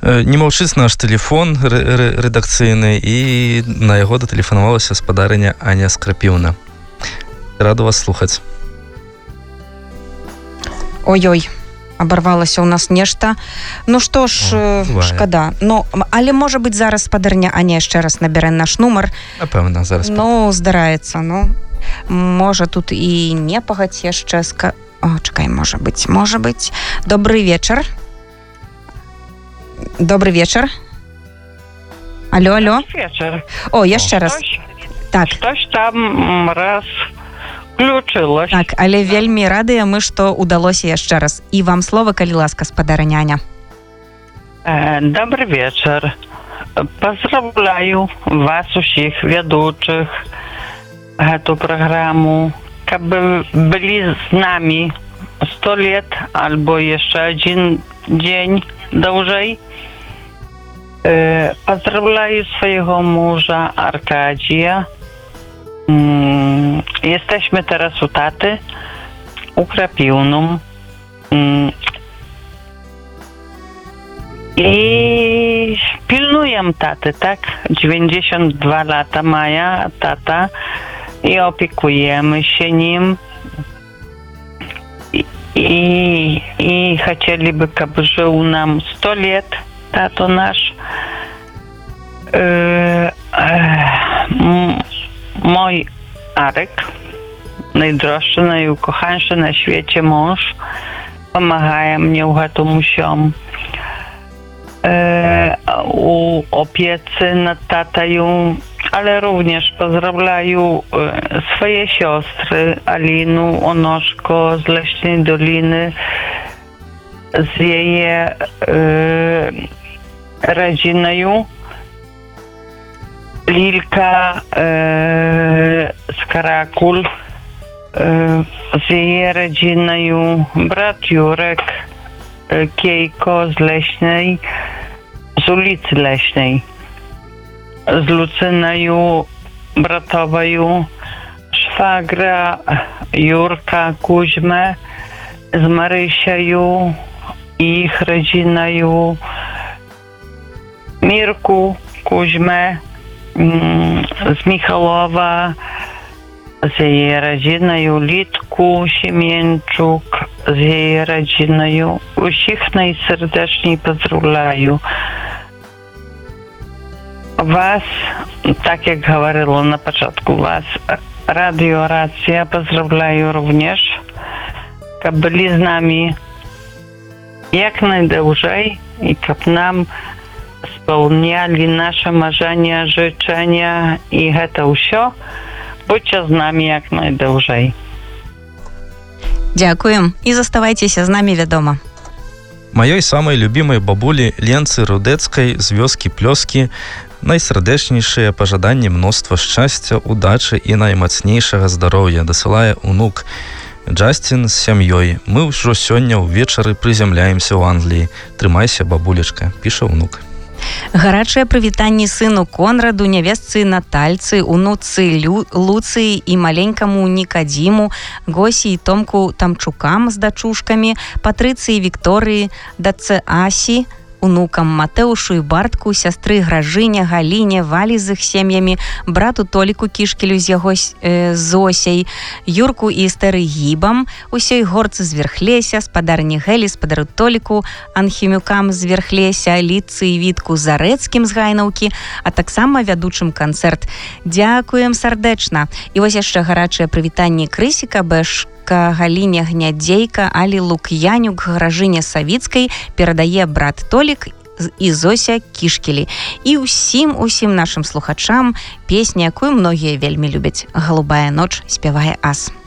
Не маўчыць наш тэлефон рэдакцыйны, і на яго датэлефанавалася спадарыня Аня Скрапіўна. Раду вас слухаць. Ой-ой, абарвалася ў нас нешта. Ну што ж, шкада. Ну, але, можа быць, зараз спадарня Аня яшчэ раз набярэ наш нумар. Напэўна, зараз. Ну, здараецца, ну. Можа, тут і не пагаць яшчэ. О, чакай, можа быць. Добрый вечар. Добрый вечар. Алло. Вечер. О, яшчэ раз. Так. Штось там раз включилось. Так, але вельмі радыя мы, што удалося яшчэ раз. І вам слова, калі ласка, спадарыня Аня. Добрый вечер. Поздравляю вас усіх вядучых гэту праграму. Каб былі з намі 100 лет альбо яшчэ адзін дзень даўжэй. Поздравляю swojego męża Arkadzija. Jesteśmy teraz u taty, u Krapiłnum. I pilnuję taty, tak? 92 lata maja tata i opiekujemy się nim. I chcieliby, aby żył nam 100 lat, tato nasz. Mój Arek, najdroższy, najukochańszy na świecie mąż, pomaga mnie u tym musiom. U opiecy nad tatają, ale również pozdrawiam swoje siostry, Alinu, Onoszko z Leśnej Doliny, z jej rodziną, Lilka z Karakul, z jej rodziną, brat Jurek, Kiejko z Leśnej, z ulicy Leśnej, z Lucynają, bratowają, szwagra Jurka, Kuźmę, z Marysiają, ich rodziną, Mirku, Kuźmę, z Michalowa, z jej rodziną, Litku Siemięczuk, z jej rodziną. Усіх najserdeczniej pozdrawiam. Was, tak jak говорила na początku, was Radio Racja pozdrawiam również. Aby byli z nami jak najdłużej i aby nam spełniali nasze marzenia, życzenia i to wszystko. Будьте з нами як найдовжей. Дякуем і заставайцеся з намі, вядома. Маёй самай любімай бабулі Ленцы Рудецкай з вёскі Плёскі найсардэчнейшыя пажаданні мноства шчасця, удачы і наймацнейшага здароўя дасылае унук Джасцін з сям'ёй. Мы ўжо сёння ўвечары прызямляемся ў Англіі. Трымайся, бабулечка, піша ўнук. Гарачае прывітанне сыну Конраду, нявестцы Натальцы, унуцы Луцыі і маленькаму Нікадзіму, Госі і Томку Тамчукам з дачушкамі, Патрыцыі Вікторыі, дачцэ Асі, унукам Матэушу і Бартку, сястры Гражыня, Галіне, Валі з іх сем'ямі, брату Толіку Кішкелю з яго Зосяй, Юрку і Эстэры Гібам, усёй горцы з Верхлеся, спадарні Гелі, спадару Толіку, Анхімюкам з Верхлеся, Літцы і Вітку Зарэцкім з Гайнаўкі, а таксама вядучым канцэрт. Дзякуем сардэчна. І вось яшчэ гарачае прывітанне Крысіка Бэш, Галіне Гнядзейка, Алі Лук'янюк, Гражыне Савіцкай перадае брат Толік і Зося Кішкелі. І усім нашым слухачам песня, якую многія вельмі любяць. «Голубая ноч» спявае Ас.